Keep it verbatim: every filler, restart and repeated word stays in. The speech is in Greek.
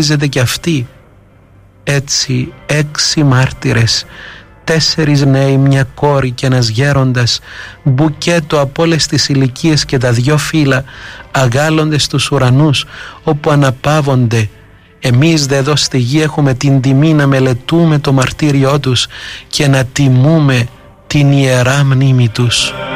αγωνίζεται κι αυτή. Έτσι έξι μάρτυρες, τέσσερις νέοι, μια κόρη και ένας γέροντας, μπουκέτο από όλες τις ηλικίες και τα δυο φύλλα, αγάλλονται στους ουρανούς όπου αναπαύονται. Εμείς δε εδώ στη γη έχουμε την τιμή να μελετούμε το μαρτύριό τους και να τιμούμε την ιερά μνήμη τους.